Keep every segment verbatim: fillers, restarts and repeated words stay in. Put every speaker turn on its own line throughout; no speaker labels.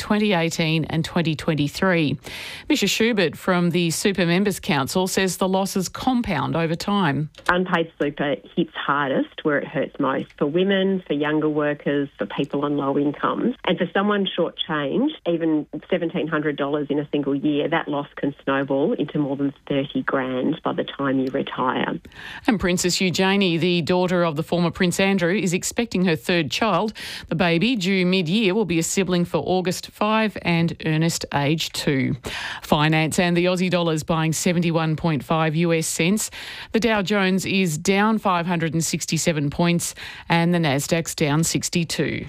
twenty eighteen and twenty twenty-three. Misha Schubert from the Super Members Council says the losses compound over time.
Unpaid super hits hardest where it hurts most for women, for younger workers, for people on low incomes. And for someone shortchanged, even seventeen hundred dollars in a single year, that loss can snowball into more than thirty grand by the time you retire.
And Princess Eugenie, the daughter of the former Prince Andrew, is expecting her third child. The baby, due mid-year, will be a sibling for August five and Ernest age two. Finance and the Aussie dollar is buying seventy-one point five US cents. The Dow Jones is down five hundred sixty-seven points and the Nasdaq's down sixty-two.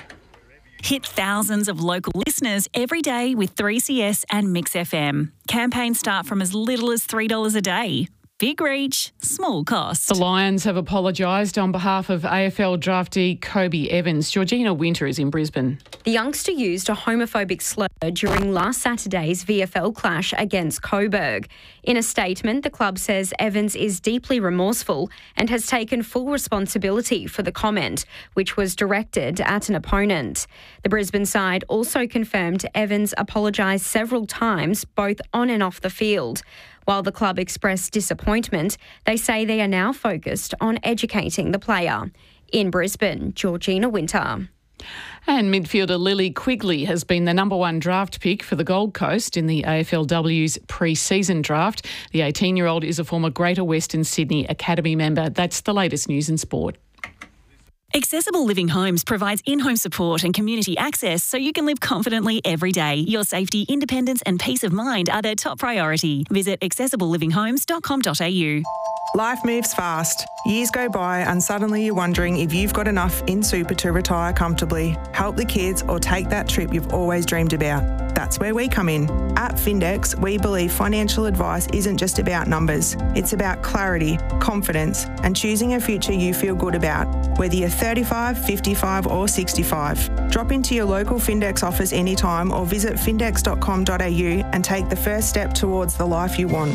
Hit thousands of local listeners every day with three C S and Mix F M. Campaigns start from as little as three dollars a day. Big reach, small cost.
The Lions have apologised on behalf of A F L draftee Kobe Evans. Georgina Winter is in Brisbane.
The youngster used a homophobic slur during last Saturday's V F L clash against Coburg. In a statement, the club says Evans is deeply remorseful and has taken full responsibility for the comment, which was directed at an opponent. The Brisbane side also confirmed Evans apologised several times, both on and off the field. While the club expressed disappointment, they say they are now focused on educating the player. In Brisbane, Georgina Winter.
And midfielder Lily Quigley has been the number one draft pick for the Gold Coast in the A F L W's pre-season draft. The eighteen-year-old is a former Greater Western Sydney Academy member. That's the latest news in sport.
Accessible Living Homes provides in-home support and community access so you can live confidently every day. Your safety, independence and peace of mind are their top priority. Visit accessible living homes dot com dot a u.
Life moves fast. Years go by and suddenly you're wondering if you've got enough in super to retire comfortably, help the kids or take that trip you've always dreamed about. That's where we come in. At Findex, we believe financial advice isn't just about numbers. It's about clarity, confidence and choosing a future you feel good about, whether you're thirty-five, fifty-five or sixty-five. Drop into your local Findex office anytime or visit findex dot com dot a u and take the first step towards the life you want.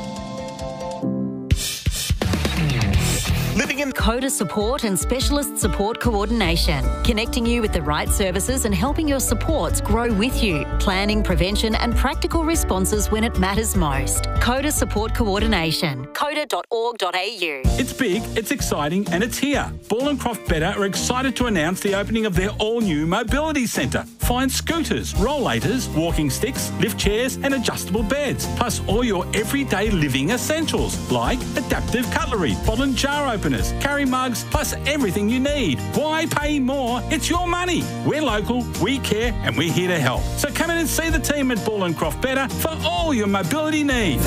Living in CODA support and specialist support coordination, connecting you with the right services and helping your supports grow with you. Planning, prevention and practical responses when it matters most. CODA support coordination. coda dot org dot a u.
It's big, it's exciting and it's here. Ball and Croft Better are excited to announce the opening of their all-new mobility centre. Find scooters, rollators, walking sticks, lift chairs and adjustable beds, plus all your everyday living essentials like adaptive cutlery, bottle and jar openers, carry mugs, plus everything you need. Why pay more? It's your money. We're local, we care and we're here to help. So come in and see the team at Ball and Croft Better for all your mobility needs.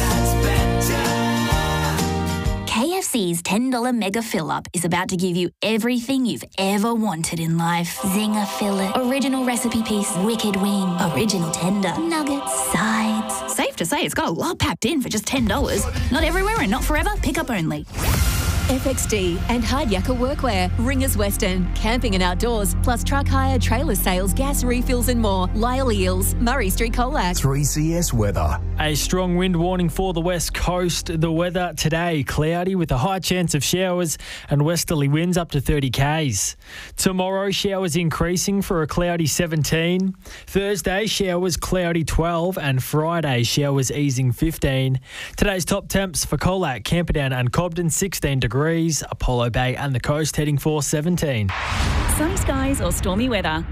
K F C's ten dollars Mega Fill-Up is about to give you everything you've ever wanted in life. Zinger fillet, original recipe piece, wicked wing, original tender, nuggets, sides. Safe to say it's got a lot packed in for just ten dollars. Not everywhere and not forever, pick up only.
F X D and Hard Yakka Workwear, Ringers Western, camping and outdoors, plus truck hire, trailer sales, gas refills and more. Lyle Eels, Murray Street, Colac.
three C S weather.
A strong wind warning for the west coast. The weather today, cloudy with a high chance of showers and westerly winds up to thirty kays. Tomorrow, showers increasing for a cloudy seventeen. Thursday, showers cloudy twelve and Friday, showers easing fifteen. Today's top temps for Colac, Camperdown and Cobden, sixteen degrees. Apollo Bay and the coast heading for seventeen.
Sunny skies or stormy weather.